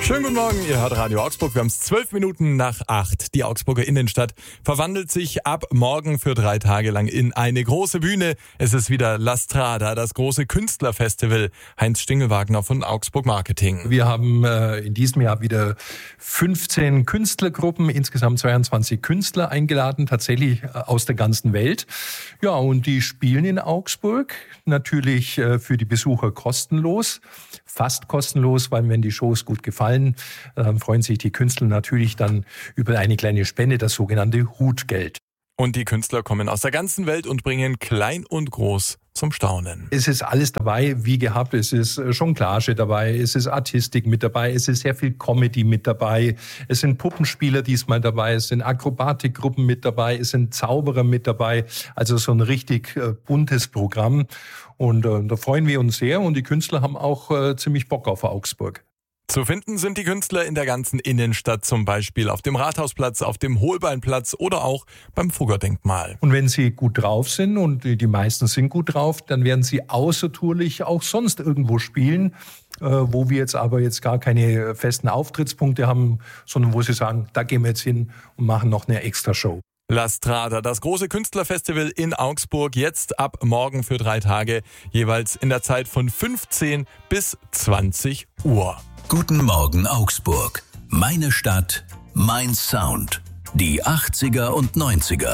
Schönen guten Morgen, ihr hört Radio Augsburg. Wir haben es 12 Minuten nach 8. Die Augsburger Innenstadt verwandelt sich ab morgen für 3 Tage lang in eine große Bühne. Es ist wieder La Strada, das große Künstlerfestival. Heinz Stingelwagner von Augsburg Marketing. Wir haben in diesem Jahr wieder 15 Künstlergruppen, insgesamt 22 Künstler eingeladen, tatsächlich aus der ganzen Welt. Ja, und die spielen in Augsburg, natürlich für die Besucher kostenlos, fast kostenlos, weil wenn die Shows gut gefallen, freuen sich die Künstler natürlich dann über eine kleine Spende, das sogenannte Hutgeld. Und die Künstler kommen aus der ganzen Welt und bringen klein und groß zum Staunen. Es ist alles dabei, wie gehabt. Es ist Jonglage dabei, es ist Artistik mit dabei, es ist sehr viel Comedy mit dabei, es sind Puppenspieler diesmal dabei, es sind Akrobatikgruppen mit dabei, es sind Zauberer mit dabei. Also so ein richtig buntes Programm. Und da freuen wir uns sehr. Und die Künstler haben auch ziemlich Bock auf Augsburg. Zu finden sind die Künstler in der ganzen Innenstadt, zum Beispiel auf dem Rathausplatz, auf dem Holbeinplatz oder auch beim Fuggerdenkmal. Und wenn sie gut drauf sind, und die meisten sind gut drauf, dann werden sie außertourlich auch sonst irgendwo spielen, wo wir jetzt aber gar keine festen Auftrittspunkte haben, sondern wo sie sagen, da gehen wir jetzt hin und machen noch eine Extra-Show. La Strada, das große Künstlerfestival in Augsburg, jetzt ab morgen für 3 Tage, jeweils in der Zeit von 15 bis 20 Uhr. Guten Morgen Augsburg. Meine Stadt, mein Sound. Die 80er und 90er.